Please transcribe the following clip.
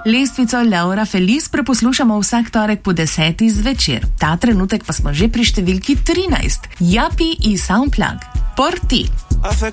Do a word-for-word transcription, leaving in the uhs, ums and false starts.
Lestvico Laura Feliz preposlušamo vsak torek po deseti zvečer. Ta trenutek pa smo že pri številki trinajst. Japi i Soundplug. Por ti.